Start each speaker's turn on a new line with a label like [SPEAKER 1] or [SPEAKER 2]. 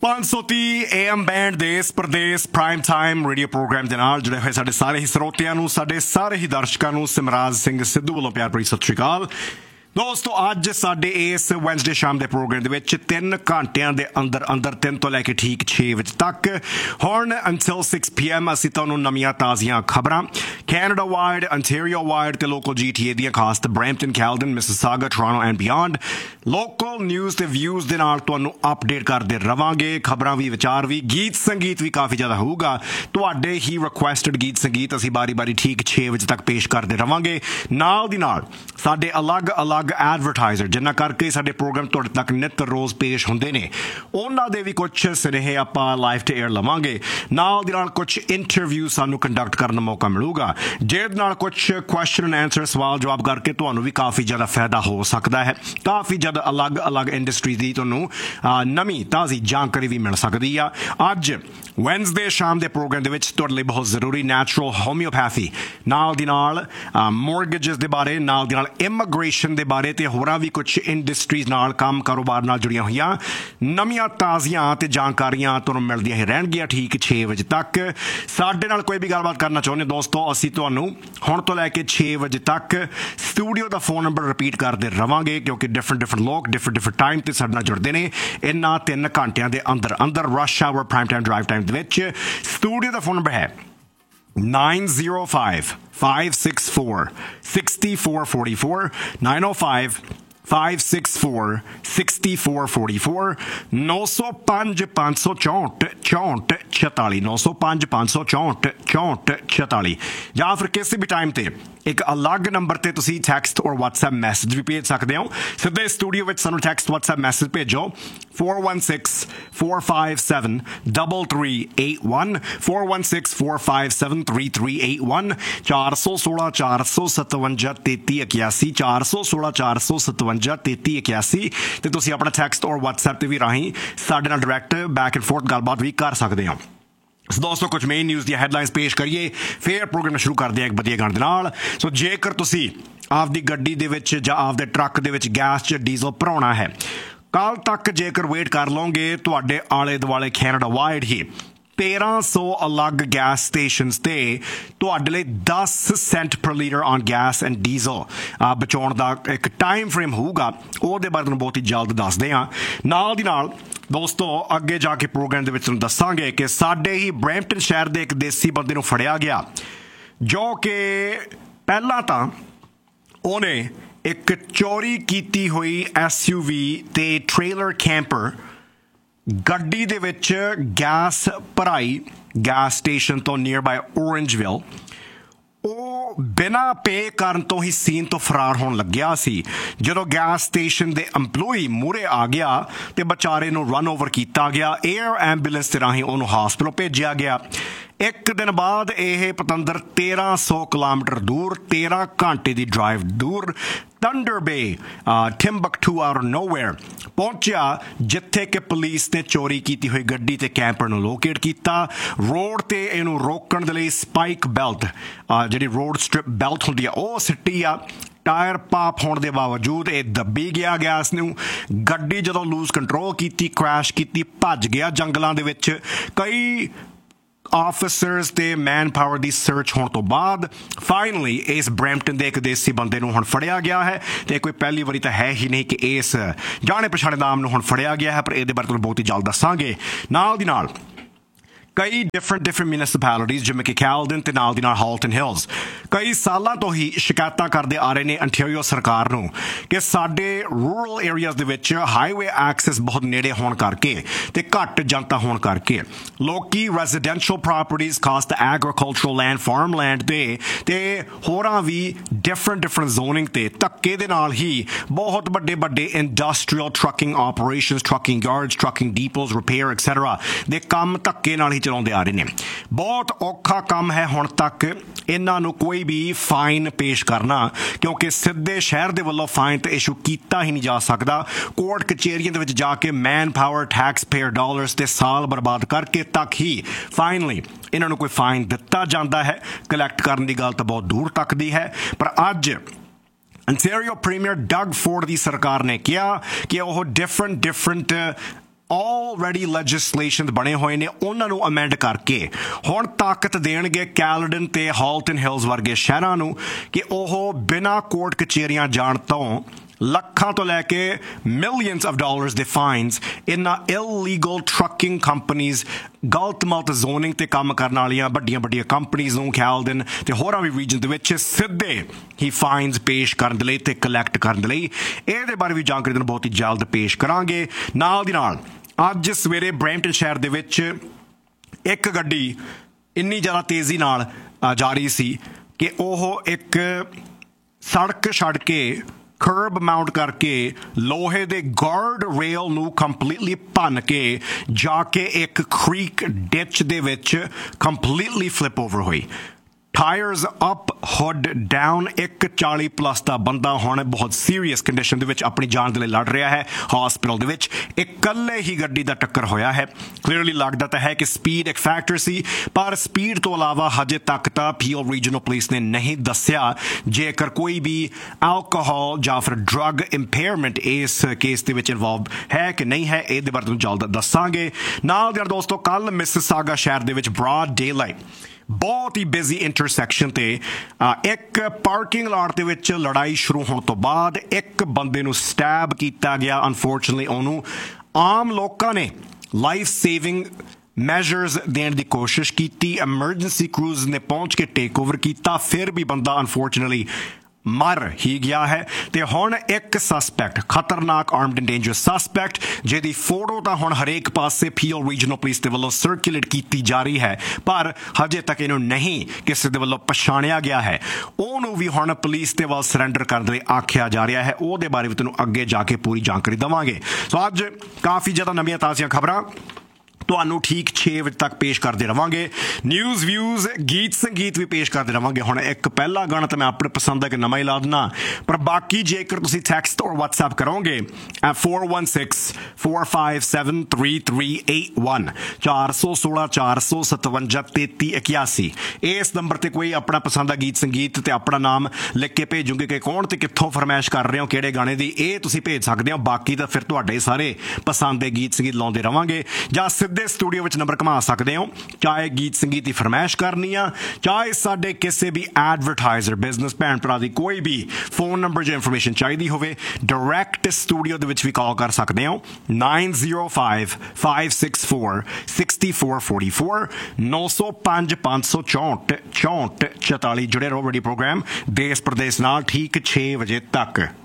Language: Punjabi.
[SPEAKER 1] 530 AM ਬੈਂਡ ਦੇਸ਼ Pradesh prime time radio programme ਦੇ ਨਾਲ ਜੁੜੇ ਹੋਏ ਸਾਡੇ ਸਾਰੇ ਹੀ ਸਰੋਤਿਆਂ ਨੂੰ, ਸਾਡੇ ਸਾਰੇ ਹੀ ਦਰਸ਼ਕਾਂ ਨੂੰ ਸਿਮਰਾਜ ਸਿੰਘ ਸਿੱਧੂ ਵੱਲੋਂ ਪਿਆਰ ਭਰੀ ਸਤਿ ਸ਼੍ਰੀ ਅਕਾਲ। ਦੋਸਤੋ, ਅੱਜ ਸਾਡੇ ਇਸ ਵੈਨਸਡੇ ਸ਼ਾਮ ਦੇ ਪ੍ਰੋਗਰਾਮ ਦੇ ਵਿੱਚ 3 ਘੰਟਿਆਂ ਦੇ ਅੰਦਰ 3 ਤੋਂ ਲੈ ਕੇ ਠੀਕ 6 ਵਜੇ ਤੱਕ ਹੁਣ until 6 PM ਅਸੀਂ ਤੁਹਾਨੂੰ ਨਵੀਆਂ ਤਾਜ਼ੀਆਂ ਖਬਰਾਂ ਕੈਨੇਡਾ ਵਾਈਡ, ਅੰਟੈਰੀਓ ਵਾਈਡ ਤੇ ਲੋਕਲ GTA ਦੀਆਂ, ਖਾਸ ਤੇ Brampton, Calgary, Mississauga, Toronto and beyond local news ਤੇ ਵਿਊਜ਼ ਦੇ ਨਾਲ ਤੁਹਾਨੂੰ ਅਪਡੇਟ ਕਰਦੇ ਰਵਾਂਗੇ। ਖਬਰਾਂ ਵੀ, ਵਿਚਾਰ ਵੀ, ਗੀਤ ਸੰਗੀਤ ਵੀ ਕਾਫੀ ਜ਼ਿਆਦਾ ਹੋਊਗਾ। ਤੁਹਾਡੇ ਹੀ ਰਿਕੁਐਸਟਡ ਗੀਤ ਸੰਗੀਤ ਅਸੀਂ ਬਾਰੀ ਠੀਕ 6 ਵਜੇ ਤੱਕ ਪੇਸ਼ ਕਰਦੇ ਰਵਾਂਗੇ। ਨਾਲ ਦੀ ਨਾਲ ਸਾਡੇ ਅਲੱਗ ਐਡਵਰਟਾਈਜ਼ਰ ਜਿਨ੍ਹਾਂ ਕਰਕੇ ਸਾਡੇ ਪ੍ਰੋਗਰਾਮ ਤੁਹਾਡੇ ਤੱਕ ਨਿੱਤ ਰੋਜ਼ ਪੇਸ਼ ਹੁੰਦੇ ਨੇ, ਉਹਨਾਂ ਦੇ ਵੀ ਕੁਝ ਸੁਨੇਹੇ ਆਪਾਂ ਲਾਈਵ ਤੇ ਏਅਰ ਲਵਾਂਗੇ। ਨਾਲ ਦੀ ਨਾਲ ਕੁਝ ਇੰਟਰਵਿਊ ਸਾਨੂੰ ਕੰਡਕਟ ਕਰਨ ਦਾ ਮੌਕਾ ਮਿਲੂਗਾ, ਜਿਹਦੇ ਨਾਲ ਕੁਝ ਕੁਐਸਚਨ ਐਂਡ ਆਨਸਰ, ਸਵਾਲ ਜਵਾਬ ਕਰਕੇ ਤੁਹਾਨੂੰ ਵੀ ਕਾਫੀ ਜ਼ਿਆਦਾ ਫਾਇਦਾ ਹੋ ਸਕਦਾ ਹੈ। ਕਾਫੀ ਜ਼ਿਆਦਾ ਅਲੱਗ ਇੰਡਸਟਰੀ ਦੀ ਤੁਹਾਨੂੰ ਨਵੀਂ ਤਾਜ਼ੀ ਜਾਣਕਾਰੀ ਵੀ ਮਿਲ ਸਕਦੀ ਆ। ਅੱਜ ਵੈਨਸਡੇ ਸ਼ਾਮ ਦੇ ਪ੍ਰੋਗਰਾਮ ਦੇ ਵਿੱਚ ਤੁਹਾਡੇ ਲਈ ਬਹੁਤ ਜ਼ਰੂਰੀ ਨੈਚੁਰਲ ਹੋਮਿਓਪੈਥੀ, ਨਾਲ ਦੀ ਨਾਲ ਮੋਰਗੇਜਸ ਦੇ ਬਾਰੇ, ਨਾਲ ਦੀ ਨਾਲ ਇਮੀਗ੍ਰੇਸ਼ਨ ਦੇ ਬਾਰੇ ਤੇ ਹੋਰਾਂ ਵੀ ਕੁਝ ਇੰਡਸਟਰੀਜ਼ ਨਾਲ, ਕੰਮ ਕਾਰੋਬਾਰ ਨਾਲ ਜੁੜੀਆਂ ਹੋਈਆਂ ਨਵੀਆਂ ਤਾਜ਼ੀਆਂ ਤੇ ਜਾਣਕਾਰੀਆਂ ਤੁਹਾਨੂੰ ਮਿਲਦੀਆਂ ਹੀ ਰਹਿਣਗੀਆਂ ਠੀਕ 6 ਵਜੇ ਤੱਕ। ਸਾਡੇ ਨਾਲ ਕੋਈ ਵੀ ਗੱਲਬਾਤ ਕਰਨਾ ਚਾਹੁੰਦੇ ਦੋਸਤੋ, ਅਸੀਂ ਤੁਹਾਨੂੰ ਹੁਣ ਤੋਂ ਲੈ ਕੇ 6 ਵਜੇ ਤੱਕ ਸਟੂਡੀਓ ਦਾ ਫੋਨ ਨੰਬਰ ਰਿਪੀਟ ਕਰਦੇ ਰਵਾਂਗੇ, ਕਿਉਂਕਿ ਡਿਫਰੈਂਟ ਲੋਕ ਡਿਫਰੈਂਟ ਟਾਈਮ ਤੇ ਸਾਡੇ ਨਾਲ ਜੁੜਦੇ ਨੇ ਇਹਨਾਂ 3 ਘੰਟਿਆਂ ਦੇ ਅੰਦਰ rush hour prime time drive time ਦੇ ਵਿੱਚ। ਸਟੂਡੀਓ ਦਾ ਫੋਨ ਨੰਬਰ ਹੈ 905-564-6444 905-564-6444 905-564-6446 905-564-6446 ਜਾਂ ਫਿਰ ਕਿਸੇ ਵੀ ਟਾਈਮ ਤੇ ਇੱਕ ਅਲੱਗ ਨੰਬਰ ਤੇ ਤੁਸੀਂ ਟੈਕਸਟ ਔਰ WhatsApp ਮੈਸੇਜ ਵੀ ਭੇਜ ਸਕਦੇ ਹੋ। ਸਿੱਧੇ ਸਟੂਡੀਓ ਵਿੱਚ ਸਾਨੂੰ ਟੈਕਸਟ WhatsApp ਮੈਸੇਜ ਭੇਜੋ 416-457-3381 416-457-3381 416-457-3381 416-457-3381 ਤੇ ਤੁਸੀਂ ਆਪਣਾ ਟੈਕਸਟ ਔਰ WhatsApp ਤੇ ਵੀ ਰਾਹੀਂ ਸਾਡੇ ਨਾਲ ਡਾਇਰੈਕਟ ਬੈਕ ਐਂਡ ਫੋਰਥ ਗੱਲਬਾਤ ਵੀ ਕਰ ਸਕਦੇ ਹੋ। ਦੋਸਤੋ, ਕੁਝ ਮੇਨ ਨਿਊਜ਼ ਦੀਆਂ ਹੈਡਲਾਈਨਸ ਪੇਸ਼ ਕਰੀਏ, ਫਿਰ ਪ੍ਰੋਗਰਾਮ ਸ਼ੁਰੂ ਕਰਦੇ ਹਾਂ ਇੱਕ ਵਧੀਆ ਗਾਣੇ ਦੇ ਨਾਲ। ਸੋ ਜੇਕਰ ਤੁਸੀਂ ਆਪਦੀ ਗੱਡੀ ਦੇ ਵਿੱਚ ਜਾਂ ਆਪਦੇ ਟਰੱਕ ਦੇ ਵਿੱਚ ਗੈਸ ਜਾਂ ਡੀਜ਼ਲ ਭਰਾਉਣਾ ਹੈ, ਕੱਲ ਤੱਕ ਜੇਕਰ ਵੇਟ ਕਰ ਲਓਗੇ, ਤੁਹਾਡੇ ਆਲੇ ਦੁਆਲੇ ਕੈਨੇਡਾ ਵਾਈਡ ਹੀ 1300 ਅਲੱਗ ਗੈਸ ਸਟੇਸ਼ਨਸ ਤੇ ਤੁਹਾਡੇ ਲਈ 10 ਸੈਂਟ ਪਰ litre on gas and diesel ਬਚਾਉਣ ਦਾ ਇੱਕ ਟਾਈਮ ਫਰੇਮ ਹੋਊਗਾ। ਉਹਦੇ ਬਾਰੇ ਤੁਹਾਨੂੰ ਬਹੁਤ ਹੀ ਜਲਦ ਦੱਸਦੇ ਹਾਂ। ਨਾਲ ਦੀ ਨਾਲ ਦੋਸਤੋ, ਅੱਗੇ ਜਾ ਕੇ ਪ੍ਰੋਗਰਾਮ ਦੇ ਵਿੱਚ ਤੁਹਾਨੂੰ ਦੱਸਾਂਗੇ ਕਿ ਸਾਡੇ ਹੀ ਬਰੈਂਪਟਨ ਸ਼ਹਿਰ ਦੇ ਇੱਕ ਦੇਸੀ ਬੰਦੇ ਨੂੰ ਫੜਿਆ ਗਿਆ, ਜੋ ਕਿ ਪਹਿਲਾਂ ਤਾਂ ਉਹਨੇ ਇੱਕ ਚੋਰੀ ਕੀਤੀ ਹੋਈ SUV ਤੇ ਟ੍ਰੇਲਰ ਕੈਂਪਰ ਗੱਡੀ ਦੇ ਵਿੱਚ ਗੈਸ ਭਰਾਈ ਗੈਸ ਸਟੇਸ਼ਨ ਤੋਂ ਨੀਅਰ ਬਾਏ ਔਰੇਂਜਵਿਲ। ਉਹ ਬਿਨਾਂ ਪੇ ਕਰਨ ਤੋਂ ਹੀ ਸੀਨ ਤੋਂ ਫਰਾਰ ਹੋਣ ਲੱਗਿਆ ਸੀ। ਜਦੋਂ ਗੈਸ ਸਟੇਸ਼ਨ ਦੇ EMPLOYEE ਮੂਹਰੇ ਆ ਗਿਆ ਤੇ ਵਿਚਾਰੇ ਨੂੰ ਰਨ ਓਵਰ ਕੀਤਾ ਗਿਆ, ਏਅਰ ਐਂਬੂਲੈਂਸ ਦੇ ਰਾਹੀਂ ਉਹਨੂੰ ਹਸਪਤਾਲ ਭੇਜਿਆ ਗਿਆ। ਇੱਕ ਦਿਨ ਬਾਅਦ ਇਹ ਪਤੰਦਰ 1300 ਕਿਲੋਮੀਟਰ ਦੂਰ, 13 ਘੰਟੇ ਦੀ ਡਰਾਈਵ ਦੂਰ thunder be, ਟਿੰਬਕਟੂ out of nowhere ਪਹੁੰਚਿਆ, ਜਿੱਥੇ ਕਿ ਪੁਲਿਸ ਨੇ ਚੋਰੀ ਕੀਤੀ ਹੋਈ ਗੱਡੀ ਤੇ ਕੈਂਪਰ ਨੂੰ ਲੋਕੇਟ ਕੀਤਾ। ਰੋਡ ਤੇ ਇਹਨੂੰ ਰੋਕਣ ਦੇ ਲਈ ਸਪਾਈਕ ਬੈਲਟ, ਜਿਹੜੀ ਰੋਡ ਸਟ੍ਰਿਪ ਬੈਲਟ ਹੁੰਦੀ ਆ, ਉਹ ਸਿੱਟੀ ਆ। ਟਾਇਰ ਪਾਪ ਹੋਣ ਦੇ ਬਾਵਜੂਦ ਇਹ ਦੱਬੀ ਗਿਆ ਗੈਸ ਨੂੰ। ਗੱਡੀ ਜਦੋਂ ਲੂਜ਼ ਕੰਟਰੋਲ ਕੀਤੀ, ਕ੍ਰੈਸ਼ ਕੀਤੀ, ਭੱਜ ਗਿਆ ਜੰਗਲਾਂ ਦੇ ਵਿੱਚ। ਕਈ ਆਫਿਸਰਸ ਤੇ ਮੈਨ ਪਾਵਰ ਦੀ ਸਰਚ ਹੋਣ ਤੋਂ ਬਾਅਦ ਫਾਈਨਲੀ ਇਸ ਬਰੈਂਪਟਨ ਦੇ ਇੱਕ ਦੇਸੀ ਬੰਦੇ ਨੂੰ ਹੁਣ ਫੜਿਆ ਗਿਆ ਹੈ। ਤੇ ਕੋਈ ਪਹਿਲੀ ਵਾਰੀ ਤਾਂ ਹੈ ਹੀ ਨਹੀਂ ਕਿ ਇਸ ਜਾਣੇ ਪਛਾਣੇ ਨਾਮ ਨੂੰ ਹੁਣ ਫੜਿਆ ਗਿਆ ਹੈ, ਪਰ ਇਹਦੇ ਬਾਰੇ ਤੁਹਾਨੂੰ ਬਹੁਤ ਹੀ ਜਲਦ ਦੱਸਾਂਗੇ। ਨਾਲ ਦੀ ਨਾਲ ਕਈ ਡਿਫਰੈਂਟ ਮਿਊਨਿਸਪੈਲਿਟੀਜ਼ ਜਿਵੇਂ ਕਿ ਕੈਲਗਰੀ ਤੇ ਨਾਲ ਦੀ ਨਾਲ ਹਾਲਟਨ ਹਿਲਸ ਕਈ ਸਾਲਾਂ ਤੋਂ ਹੀ ਸ਼ਿਕਾਇਤਾਂ ਕਰਦੇ ਆ ਰਹੇ ਨੇ ਅੰਟੈਰੀਓ ਸਰਕਾਰ ਨੂੰ ਕਿ ਸਾਡੇ ਰੂਰਲ ਏਰੀਆਜ਼ ਦੇ ਵਿੱਚ ਹਾਈਵੇ ਐਕਸੈਸ ਬਹੁਤ ਨੇੜੇ ਹੋਣ ਕਰਕੇ ਤੇ ਘੱਟ ਜਨਤਾ ਹੋਣ ਕਰਕੇ ਲੋਕੀ ਰੈਜ਼ੀਡੈਂਸ਼ੀਅਲ ਪ੍ਰਾਪਰਟੀਜ਼, ਖਾਸ ਤੇ ਐਗਰੀਕਲਚਰਲ ਲੈਂਡ, ਫਾਰਮ ਲੈਂਡ ਤੇ ਹੋਰਾਂ ਵੀ ਡਿਫਰੈਂਟ ਜ਼ੋਨਿੰਗ ਤੇ ਧੱਕੇ ਦੇ ਨਾਲ ਹੀ ਬਹੁਤ ਵੱਡੇ industrial trucking operations, trucking ਯਾਰਡਸ, trucking ਡੀਪੋਜ਼, repair etcetera ਦੇ ਕੰਮ ਧੱਕੇ ਨਾਲ ਹੀ ਚਲਾਉਂਦੇ ਆ ਰਹੇ ਨੇ। ਬਹੁਤ ਔਖਾ ਕੰਮ ਹੈ ਹੁਣ ਤੱਕ ਇਹਨਾਂ ਨੂੰ ਕੋਈ ਵੀ ਫਾਈਨ ਪੇਸ਼ ਕਰਨਾ, ਕਿਉਂਕਿ ਸਿੱਧੇ ਸ਼ਹਿਰ ਦੇ ਵੱਲੋਂ ਫਾਈਨ ਤੇ ਇਸ਼ੂ ਕੀਤਾ ਹੀ ਨਹੀਂ ਜਾ ਸਕਦਾ। ਕੋਰਟ ਕਚਹਿਰੀਆਂ ਦੇ ਵਿੱਚ ਜਾ ਕੇ man power, tax payer dollars ਤੇ ਸਾਲ ਬਰਬਾਦ ਕਰਕੇ ਤੱਕ ਹੀ ਫਾਈਨਲੀ ਇਹਨਾਂ ਨੂੰ ਕੋਈ ਫਾਈਨ ਦਿੱਤਾ ਜਾਂਦਾ ਹੈ। ਕਲੈਕਟ ਕਰਨ ਦੀ ਗੱਲ ਤਾਂ ਬਹੁਤ ਦੂਰ ਤੱਕ ਦੀ ਹੈ। ਪਰ ਅੱਜ ਅੰਟੈਰੀਓ ਪ੍ਰੀਮੀਅਰ ਡਗ ਫੋਰਡ ਦੀ ਸਰਕਾਰ ਨੇ ਕਿਹਾ ਕਿ ਉਹ ਡਿਫਰੈਂਟ ਆਲਰੇਡੀ ਲੈਜਿਸਲੇਸ਼ਨ ਬਣੇ ਹੋਏ ਨੇ ਉਹਨਾਂ ਨੂੰ ਅਮੈਂਡ ਕਰਕੇ ਹੁਣ ਤਾਕਤ ਦੇਣਗੇ ਕੈਲਡਨ ਤੇ ਹਾਲਟਨ ਹਿਲਸ ਵਰਗੇ ਸ਼ਹਿਰਾਂ ਨੂੰ ਕਿ ਉਹ ਬਿਨਾਂ ਕੋਰਟ ਕਚਹਿਰੀਆਂ ਜਾਣ ਤੋਂ ਲੱਖਾਂ ਤੋਂ ਲੈ ਕੇ ਮਿਲੀਅਨਸ ਆਫ ਡਾਲਰਸ ਦੇ ਫਾਈਨਸ ਇਹਨਾਂ ਇਲੀਗਲ ਟਰੱਕਿੰਗ ਕੰਪਨੀਜ਼ ਗਲਤ ਮਲਤ ਜ਼ੋਨਿੰਗ ਤੇ ਕੰਮ ਕਰਨ ਵਾਲੀਆਂ ਵੱਡੀਆਂ ਵੱਡੀਆਂ ਕੰਪਨੀਜ਼ ਨੂੰ ਕੈਲਡਨ ਤੇ ਹੋਰਾਂ ਵੀ ਰੀਜਨ ਦੇ ਵਿੱਚ ਸਿੱਧੇ ਹੀ ਫਾਈਨਸ ਪੇਸ਼ ਕਰਨ ਦੇ ਲਈ ਤੇ ਕਲੈਕਟ ਕਰਨ ਦੇ ਲਈ ਇਹਦੇ ਬਾਰੇ ਵੀ ਜਾਣਕਾਰੀ ਤੁਹਾਨੂੰ ਬਹੁਤ ਹੀ ਜਲਦ ਪੇਸ਼ ਕਰਾਂਗੇ। ਨਾਲ ਦੀ ਨਾਲ ਅੱਜ ਸਵੇਰੇ ਬਰੈਂਪਟਨ ਸ਼ਹਿਰ ਦੇ ਵਿੱਚ ਇੱਕ ਗੱਡੀ ਇੰਨੀ ਜ਼ਿਆਦਾ ਤੇਜ਼ੀ ਨਾਲ ਜਾ ਰਹੀ ਸੀ ਕਿ ਉਹ ਇੱਕ ਸੜਕ ਛੱਡ ਕੇ ਕਰਬ ਮਾਊਂਟ ਕਰਕੇ ਲੋਹੇ ਦੇ ਗਾਰਡ ਰੇਲ ਨੂੰ ਕੰਪਲੀਟਲੀ ਭੰਨ ਕੇ ਜਾ ਕੇ ਇੱਕ ਕ੍ਰੀਕ ਡਿਚ ਦੇ ਵਿੱਚ ਕੰਪਲੀਟਲੀ ਫਲਿਪ ਓਵਰ ਹੋਈ। Tyres up hood down. 140 plus ਦਾ ਬੰਦਾ ਹੁਣ ਬਹੁਤ ਸੀਰੀਅਸ ਕੰਡੀਸ਼ਨ ਦੇ ਵਿੱਚ ਆਪਣੀ ਜਾਨ ਦੇ ਲਈ ਲੜ ਰਿਹਾ ਹੈ ਹਸਪੀਟਲ ਦੇ ਵਿੱਚ। ਇਕੱਲੇ ਹੀ ਗੱਡੀ ਦਾ ਟੱਕਰ ਹੋਇਆ ਹੈ। ਕਲੀਅਰਲੀ ਲੱਗਦਾ ਤਾਂ ਹੈ ਕਿ ਸਪੀਡ ਇੱਕ ਫੈਕਟਰ ਸੀ, ਪਰ ਸਪੀਡ ਤੋਂ ਇਲਾਵਾ ਹਜੇ ਤੱਕ ਤਾਂ ਪੀਓ ਰੀਜਨਲ ਪੁਲਿਸ ਨੇ ਨਹੀਂ ਦੱਸਿਆ ਜੇਕਰ ਕੋਈ ਵੀ ਐਲਕੋਹਲ ਜਾਂ ਫਿਰ ਡਰੱਗ ਇੰਪੇਅਰਮੈਂਟ ਇਸ ਕੇਸ ਦੇ ਵਿੱਚ ਇਨਵੋਲਵ ਹੈ ਕਿ ਨਹੀਂ ਹੈ। ਇਹਦੇ ਬਾਰੇ ਤੁਹਾਨੂੰ ਜਲਦ ਦੱਸਾਂਗੇ। ਨਾਲ ਦੇ ਨਾਲ ਦੋਸਤੋ, ਕੱਲ ਮਿਸਿਸਾਗਾ ਸ਼ਹਿਰ ਦੇ ਵਿੱਚ ਬ੍ਰੌਡ ਡੇਲਾਈਟ ਬਹੁਤ ਹੀ ਬਿਜ਼ੀ ਇੰਟਰਸੈਕਸ਼ਨ ਤੇ ਇੱਕ ਪਾਰਕਿੰਗ ਲਾਟ ਦੇ ਵਿੱਚ ਲੜਾਈ ਸ਼ੁਰੂ ਹੋਣ ਤੋਂ ਬਾਅਦ ਇੱਕ ਬੰਦੇ ਨੂੰ ਸਟੈਬ ਕੀਤਾ ਗਿਆ। ਅਨਫੋਰਚੂਨਟਲੀ ਉਹਨੂੰ ਆਮ ਲੋਕਾਂ ਨੇ ਲਾਈਫ ਸੇਵਿੰਗ ਮੈਜਰਸ ਦੇਣ ਦੀ ਕੋਸ਼ਿਸ਼ ਕੀਤੀ। ਐਮਰਜੈਂਸੀ ਕਰੂਜ਼ ਨੇ ਪਹੁੰਚ ਕੇ ਟੇਕ ਓਵਰ ਕੀਤਾ, ਫਿਰ ਵੀ ਬੰਦਾ ਅਨਫੋਰਚੂਨਟਲੀ ਮਰ ਹੀ ਗਿਆ ਹੈ। ਤੇ ਹੁਣ ਇੱਕ ਸਸਪੈਕਟ, ਖਤਰਨਾਕ ਆਰਮਡ ਐਂਡ ਡੇਂਜਰਸ ਸਸਪੈਕਟ, ਜਿਹਦੀ ਫੋਟੋ ਤਾਂ ਹੁਣ ਹਰੇਕ ਪਾਸੇ ਪੀਓ ਰੀਜਨਲ ਪੁਲਿਸ ਦੇ ਵੱਲੋਂ ਸਰਕੂਲੇਟ ਕੀਤੀ ਜਾ ਰਹੀ ਹੈ, ਪਰ ਹਜੇ ਤੱਕ ਇਹਨੂੰ ਨਹੀਂ ਕਿਸੇ ਦੇ ਵੱਲੋਂ ਪਛਾਣਿਆ ਗਿਆ ਹੈ। ਉਹਨੂੰ ਵੀ ਹੁਣ ਪੁਲਿਸ ਦੇ ਵੱਲ ਸਰੈਂਡਰ ਕਰਨ ਲਈ ਆਖਿਆ ਜਾ ਰਿਹਾ ਹੈ। ਉਹਦੇ ਬਾਰੇ ਵੀ ਤੁਹਾਨੂੰ ਅੱਗੇ ਜਾ ਕੇ ਪੂਰੀ ਜਾਣਕਾਰੀ ਦੇਵਾਂਗੇ। ਸੋ ਅੱਜ ਕਾਫੀ ਜ਼ਿਆਦਾ ਨਵੀਆਂ ਤਾਜ਼ੀਆਂ ਖਬਰਾਂ ਤੁਹਾਨੂੰ ਠੀਕ 6 ਵਜੇ ਤੱਕ ਪੇਸ਼ ਕਰਦੇ ਰਵਾਂਗੇ। ਨਿਊਜ਼ ਵਿਊਜ਼ ਗੀਤ ਸੰਗੀਤ ਵੀ ਪੇਸ਼ ਕਰਦੇ ਰਵਾਂਗੇ। ਹੁਣ ਇੱਕ ਪਹਿਲਾ ਗਾਣਾ ਤਾਂ ਮੈਂ ਆਪਣੇ ਪਸੰਦ ਦਾ ਕਿ ਨਵਾਂ ਹੀ ਲਾ ਦਿੰਦਾ, ਪਰ ਬਾਕੀ ਜੇਕਰ ਤੁਸੀਂ ਟੈਕਸਟ ਔਰ WhatsApp ਕਰੋਗੇ 4164573381 416 457 3381 ਇਸ ਨੰਬਰ ਤੇ ਕੋਈ ਆਪਣਾ ਪਸੰਦ ਦਾ ਗੀਤ ਸੰਗੀਤ ਤੇ ਆਪਣਾ ਨਾਮ ਲਿਖ ਕੇ ਭੇਜੋਗੇ ਕਿ ਕੌਣ ਤੇ ਕਿੱਥੋਂ ਫਰਮਾਇਸ਼ ਕਰ ਰਹੇ ਹੋ, ਕਿਹੜੇ ਗਾਣੇ ਦੀ, ਇਹ ਤੁਸੀਂ ਭੇਜ ਸਕਦੇ ਹੋ। ਬਾਕੀ ਤਾਂ ਫਿਰ ਤੁਹਾਡੇ ਸਾਰੇ ਪਸੰਦ ਦੇ ਗੀਤ ਸੰਗੀਤ ਲਾਉਂਦੇ ਰਵਾਂਗੇ, ਜਾਂ ਸਿੱਧੇ ਸਟੂਡੀਓ ਵਿੱਚ ਨੰਬਰ ਘੁਮਾ ਸਕਦੇ ਹੋ। ਚਾਹੇ ਗੀਤ ਸੰਗੀਤ ਦੀ ਫਰਮਾਇਸ਼ ਕਰਨੀ ਆ, ਚਾਹੇ ਸਾਡੇ ਕਿਸੇ ਵੀ ਐਡਵਰਟਾਈਜ਼ਰ ਬਿਜ਼ਨਸ ਭੈਣ ਭਰਾ ਦੀ ਕੋਈ ਵੀ ਫੋਨ ਨੰਬਰ ਜਾਂ ਇਨਫੋਰਮੇਸ਼ਨ ਚਾਹੀਦੀ ਹੋਵੇ, ਡਾਇਰੈਕਟ ਸਟੂਡੀਓ ਦੇ ਵਿੱਚ ਵੀ ਕਾਲ ਕਰ ਸਕਦੇ ਹੋ 9055646444 905 564 44। ਜੁੜੇ ਰਹੋ ਰੇਡੀਓ ਪ੍ਰੋਗਰਾਮ ਦੇਸ਼ ਪ੍ਰਦੇਸ਼ ਨਾਲ ਠੀਕ 6 ਵਜੇ ਤੱਕ।